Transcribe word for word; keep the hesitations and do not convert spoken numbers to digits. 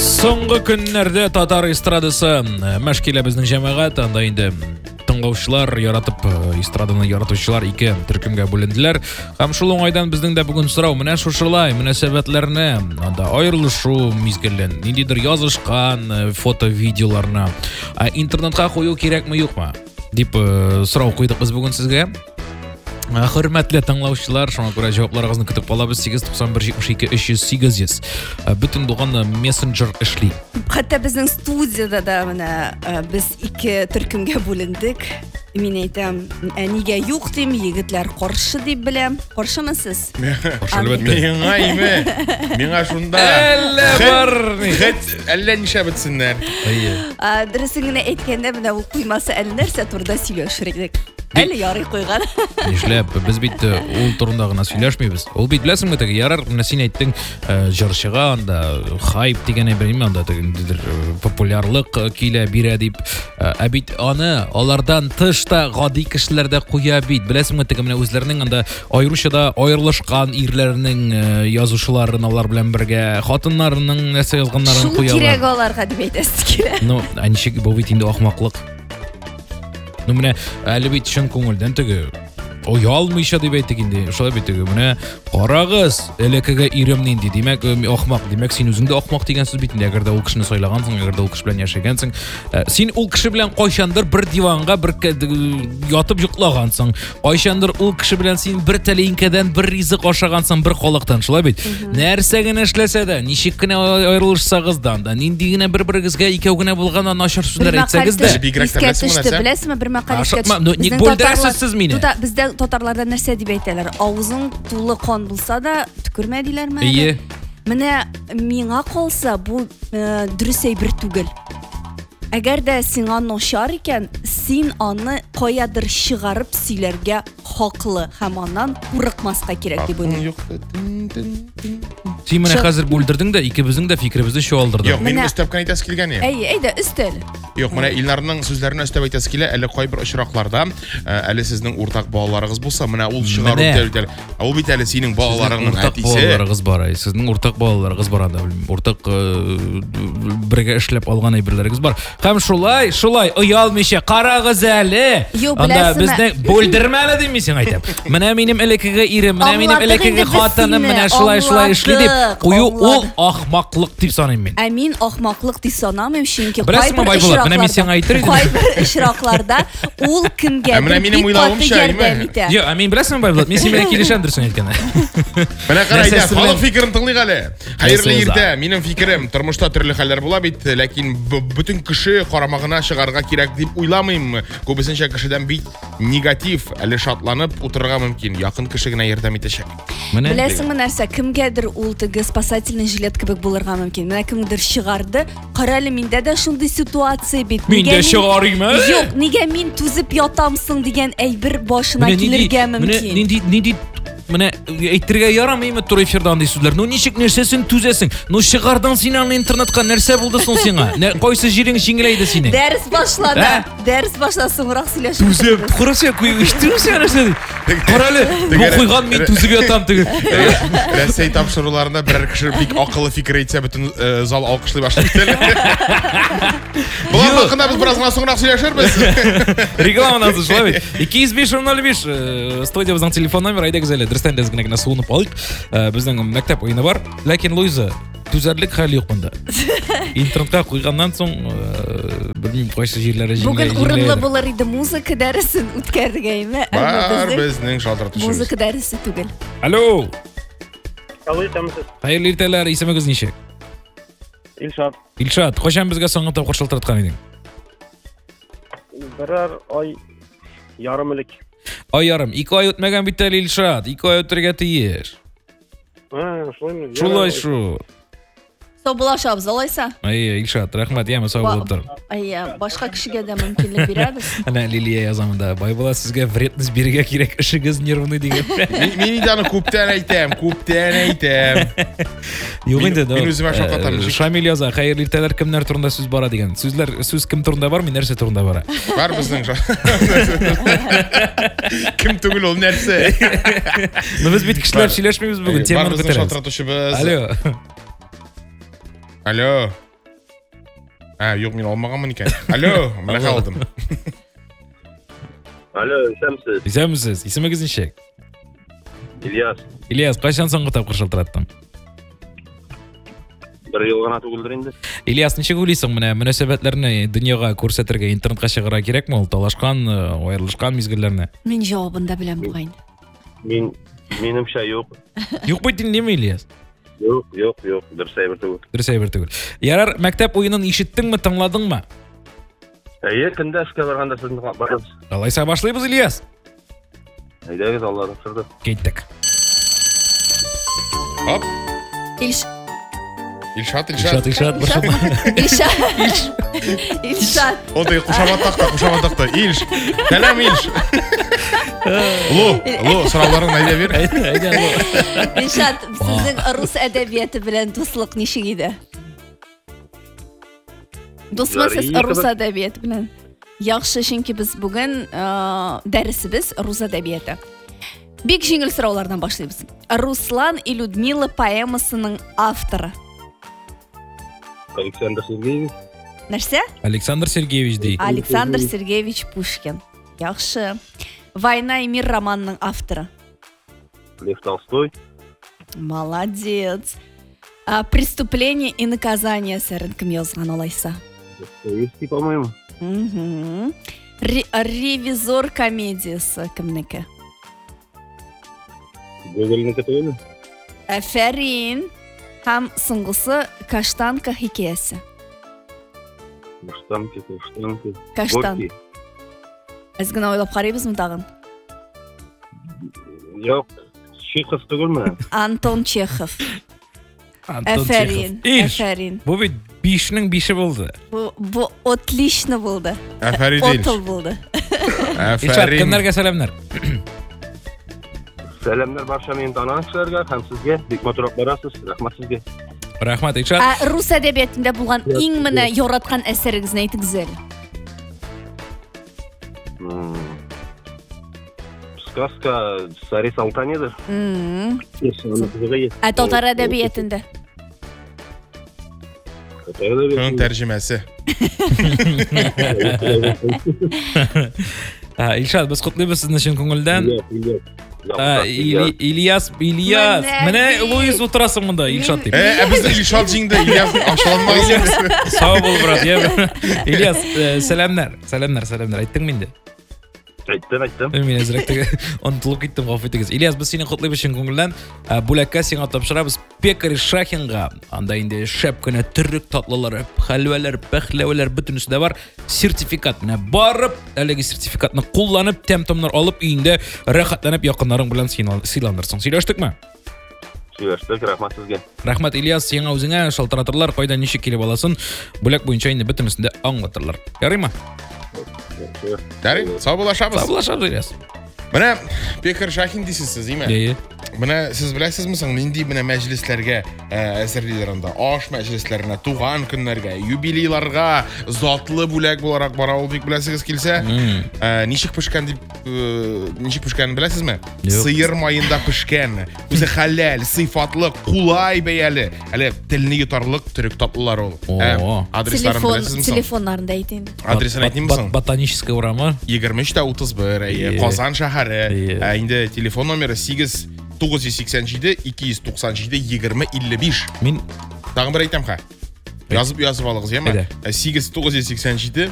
Соңғы күннәрдә татар эстрадасы мәшкилә безнең җәмәгать, анда инде тыңлаучылар яратып, эстраданы яратучылар ике төркемгә бүленделәр. Һәм шул уңайдан безнең дә бүген сорау менә шушылай мөнәсәбәтләрне, анда аерылышу мизгелен, ниндидер язышкан фото, видеоларны интернетка кую кирәкме, юкмы дип сорау куйдык без бүген сезгә. Хөрмәтле тыңлаучылар, шуңа күрә җавапларыгызны көтеп калабыз. Сигез туксан бер җитмеш ике өч йөз сигез. Бүтән булган мессенджер эшли. Хәтта безнең студияда да менә без ике төркемгә бүлендек. Мин әйтәм, нигә юк дим, егетләр каршы дип беләм. Каршымы сез? Миңа име. Миңа шунда. Әллә бар. Әллә нишләп бетсеннәр. Дөресен генә әйткәндә, менә ул куймасы әллә нәрсә турында сөйләшергек. Әле ярый куйган. Нишләп без бит ул турында гына сөйләшмибез. Ул бит беләсеңме, теге ярар, менә син әйттең, җырчыга анда хайп дигән әйберме, анда тегендер популярлык килә бирә дип. Ә бит аны алардан тыш та гади кешеләр дә куя бит. Беләсеңме, теге менә үзләренең анда аеручада аерылышкан ирләрнең язучыларын алар белән бергә, хатыннарының нәрсә язганнарын куялар. Шул кирәк аларга дип әйтәсез килә. Ну, анчык бу бит инде ахмаклык. Ну менә әле бит чын күңелдән теге оялмыйча дип әйтик инде. Шулай бит теге менә карагыз, элеккегә ирем нинди, димәк ахмак, димәк син үзең дә ахмак дигән сүз бит инде. Әгәр дә ул кешене сайлагансың, әгәр дә ул кеше белән яшәгәнсең, син ул кеше белән кайчандыр бер диванга бер ятып йоклагансың. Кайчандыр ул кеше белән син бер тәлинкәдән бер ризык ашагансың, бер халыктан. Шулай бит. Нәрсә генә эшләсә дә, ничек кенә аерылышсагыз да, нинди генә бер-берегезгә икәү генә булган начар сүзләр әйтсәгез дә, беләсезме, бер мәкалә эскәтеште. Бездә татарларда нәрсә дип әйтәләр? Авызың тулы кан булса да төкермә диләрме? Ие. Менә миңа калса бу дөрес әйбер түгел. Әгәр дә сиңа начар икән, син аны каядыр чыгарып сөйләргә хаклы һәм аннан курыкмаска кирәк дип уйлыйм. Син менә хәзер бүлдердең дә, икебезнең дә фикеребезне чуалдырдың. Юк, мин өстәп кенә әйтәсе килгән идем. Әйе, әйдә, өстәл. Юк, менә Илнарның сүзләренә өстәп әйтәсе килә, әле кайбер очракларда, әле сезнең уртак балаларыгыз булса, менә ул чыгару дәүдәл. Ул бит әле синең балаларыңның әтисе. Балаларыгыз бар, сезнең уртак балаларыгыз бар анда, белмим, уртак бергә эшләп алган әйберләрегез бар. Һәм шулай, шулай оялмыйча карагыз әле. Анда безне бүлдермәле дим мин сиңа әйтәм. Менә минем элеккегә ирем, менә минем элеккегә хатыным, менә шулай шулай эшли дип кую, ул ахмаклык дип саныйм мин. Ә мин ахмаклык дип санамыйм, чөнки кайбер очракларда ул кемгәдер бик каты ярдәм итә. Юк, ә мин беләсеңме, Байбулат, мин син белән килешәмдер әйткәндә. Менә карайда, халык фикерен тыңлыйк әле. Хәерле иртә, минем фикерем, тормышта төрле хәлләр була бит, ләкин бүтән кеше карамагына чыгарга кирәк дип уйламыйм. Күбесенчә кешедән бит негатив, әле шатланып утырырга мөмкин. Якын кеше генә ярдәм итәчәк. Беләсеңме нәрсә, кемгәдер ул теге спасательный жилет кебек булырга мөмкин. Менә кемдер чыгарды. Каралы, миндә дә шундый ситуация бит. Миндә чыгарыймы? Юк, нигә мин түзеп ятамсың дигән әйбер башына килергә мөмкин. Менә нинди нинди менә әйтергә ярамыймы туры эфирда андый сүзләр. Ну ничек нәрсәсен түзәсең? Ну чыгардың син аны интернетка, нәрсә булды соң сиңа? Кайсы җирең җиңеләйде синең? Дәрес башлады. Дәрес башласын, урак сөйләшеп. Түзеп, курасы куйыштың син нәрсә? Каралы, бу куйган мин түзеп ятам теге. Рәсәй тапшыруларында берәр кеше бик акыллы фикер әйтсә, бөтен зал алкышлый башлый. Булар хакында без бераз гына соңрак сөйләшербез. Рекламаны шулай. ике йөз биш ноль биш студиябызның телефон номеры, әйдәгез әле. Дөрестән дә генә суынып алыйк. Безнең мәктәп уены бар, ләкин Луиза түзәрлек хәл юк монда. Интернетка куйганнан соң, белмим, кайсы җирләре җиңеләй. Бүген урынлы булыр иде музыка дәресен үткәргәйме? Бар безнең шалтыратышыбыз. Музыка дәресе түгел. Алло. Алло, тәмсез. Хәерле иртәләр, исемегез ничек? Илшат. Илшат, кайчан безгә соңгы тапкыр шалтыраткан идең? Берәр ай ярым элек. Ай ярым, ике ай үтмәгән бит әле Илшат, ике ай үтәргә тиеш. Ха, шулаймы? Шулай шу. Сау булашабыз, алайса. Ай, Илшат, рәхмәт, яме сау булып тор. Ай, башка кешегә дә мөмкинлек бирәбез. Әнә Лилия язамында, Байбулат сезгә вредность бирергә кирәк, эшегез нервный дигән. Мин инде аны күптән әйтәм, күптән әйтәм. Юк инде дә. Мин үземә шакатам. Шамил яза, хәерле иртәләр, кемнәр турында сүз бара дигән. Сүзләр, сүз кем турында бар, мин нәрсә турында бара? Бар безнең. Кем түгел ул нәрсә? Ну без бит кешеләр сөйләшмибез бүген, теманы бетерәбез. Алло. Алло. А, жоқ, мен алмағанмын екен. Алло, мына қалдым. Алло, исәмсіз? Исәмсіз, исемегіз нешек? Ильяс. Ильяс, қашан соңғы тапқыр шылтыраттың? Бір жыл ғана түгілдір енді. Ильяс, нешек ойлайсың міне мүнәсәбәтләрне дөньяға күрсәтергә интернетка чыгарга кирәкме ул талашкан, аерылышкан мизгелләрне? Мен жауабын да беләм бугайны. Мен, менімше жоқ. Юк бит инде Ильяс. Жоқ, жоқ, жоқ. Дұрыс әйбір түгіл. Дөрес әйбер түгел. Ярар, мәктәп уенын ишеттеңме, тыңладыңмы? Әйе, кімді ішке барғанда сіздің барыңыз. Алайса башлыйбыз, Ильяс. Әйдәгіз, Алладың сырды. Кеттек. Оп, Ильш... Ильшат, Ильшат, Ильшат. Ильшат, башым. Ильшат. Ильшат. Ол да қушамат тақты, қушамат тақты. Ильш, сәлем Ильш. Лу, Лу, сұрауларын айда бер. Әйдә, ул. Ильшат, сезнең рус әдәбияты белән дуслык ничек иде? Дусмы сез Ярый, рус кебек. әдәбияты белән? Яхшы, чөнки без бүген дәресебез рус әдәбияты. Бик җиңел сораулардан башлыйбыз. Руслан и Людмила поэмасының авторы. Александр Сергеевич. Нәрсә? Александр Сергеевич ди. Александр Сергеевич Пушкин. Яхшы. Война и мир романының авторы. Лев Толстой. Молодец. А, Преступление и наказание сәрін кім язған олайса? Достоевский, по-моему. Мгм. Ре- Ревизор комедиясы кімнікі? Гоголь-нікі түгілі. Әфәрин. Һәм соңғысы Каштанка хикаясы. Каштанки, каштанки. Каштан. Горький. Әз генә ойлап карыйбызмы тагын? Жоқ, Чехов түгілмі? Антон Чехов. Антон Әфәрин. Чехов. Ильш, Әфәрин. бу бит бишнең бише булды. Бу, бу отлично булды. Әфәрин Отыл Ильш. булды. Ильшат, Әфәрин. кемнәргә сәламнар? Сәлемдер барша мен таныған кісілерге, һәм сізге. Бик матур барасыз. Рахмат сізге. Рахмат, Ильшат. Ә, рус әдәбиятында булган иң менә яраткан әсәрегезне әйтегез әле. М, Сказка Сари Салтан еді. Мм. Аны қызығы еді. Ә татар әдәбиятында? Татар әдәбиятында. Көн тәржімәсі. А, Ильшат, без котлыйбыз сезне чын күңелдән. Ильяс, Ильяс. А, Или- Ильяс, Ильяс. Менә Менә бит. Луиз утырасың монда, Ильшат дип. Ә, ә біздің Ильшат жеңді, Ильяс ашаланмаған. Сау бул, брат, я. Ильяс, э, сәламнар. Сәламнар, сәламнар. Айттың минде. Айттым, айттым. Мен әзрәк онытылып киттем, гафу итегез. Ильяс, без сине котлыйбыз чын күңелдән. Ә, Бүләккә сиңа тапшырабыз Пекарь Шахинга. Анда инде шәп кенә төрек татлылары, хәлвәләр, пәхләвәләр бөтенесе дә бар. Сертификат менә барып, әлеге сертификатны кулланып, тәм-томнар алып, өендә рәхәтләнеп якыннарың белән сыйландырсың. Сөйләштекме? Сөйләштек, рахмат сізге. Рахмат, Ильяс, сиңа үзеңә шалтыратырлар, кайда ничек килеп аласын, бүләк буенча инде бөтенесен дә аңлатырлар. Ярыймы? Дәрі, сау болашабыз. Саблашабыз, Ильяс. Міне, Пекарь Шахин дейсіз сіз, дейме? Ие. Міне, сіз біләсіз мысың, нендей міне мәжіліслерге әзірлейлер анда, аш мәжіліслеріне, туған күнлерге, юбилейларға, затлы бүләк боларақ бара ол бек біләсіңіз келсе, ә, нишік пішкен деп, ә, нишік пішкенін біләсіз ме? Жоқ. Сыйыр майында пішкен, өзі хәләл, сыйфатлы, құлай бәялі, әлі тіліне етарлық түрік татлылар ол. О. Ә, адрестарын Телефон, біләсіз мысың? телефонларында әйтейін. Адресын айтайын Бат- мысың? Ботаническая урамы. егерме үч тә утыз бер, Ие. Казан шәһәре. Ие. Ә, Инде телефон номері сигез тугыз йөз сиксән җиде ике йөз туксан җиде егерме илле биш. Мин Тагын бер әйтәм ха. Язып язып алыгыз, яме? Әйдә. сигез тугыз йөз сиксән җиде